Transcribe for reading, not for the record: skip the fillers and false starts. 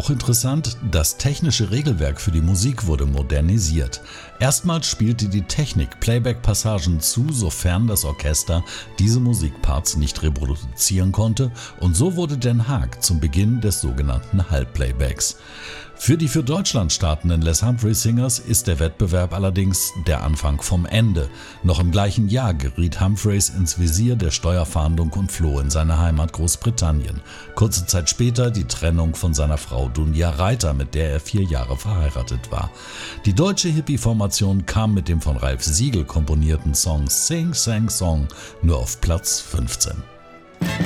Auch interessant, das technische Regelwerk für die Musik wurde modernisiert. Erstmals spielte die Technik Playback-Passagen zu, sofern das Orchester diese Musikparts nicht reproduzieren konnte, und so wurde Den Haag zum Beginn des sogenannten Hall-Playbacks. Für die für Deutschland startenden Les Humphrey Singers ist der Wettbewerb allerdings der Anfang vom Ende. Noch im gleichen Jahr geriet Humphreys ins Visier der Steuerfahndung und floh in seine Heimat Großbritannien. Kurze Zeit später die Trennung von seiner Frau Dunja Reiter, mit der er 4 Jahre verheiratet war. Die deutsche Hippie-Formation kam mit dem von Ralph Siegel komponierten Song Sing Sang Song nur auf Platz 15.